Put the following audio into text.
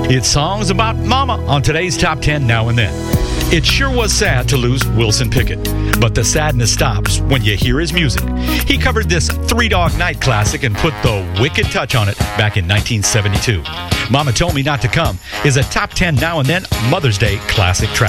It's songs about mama on today's Top 10 Now and Then. It sure was sad to lose Wilson Pickett, but the sadness stops when you hear his music. He covered this Three Dog Night classic and put the wicked touch on it back in 1972. Mama Told Me Not to Come is a Top 10 Now and Then Mother's Day classic track.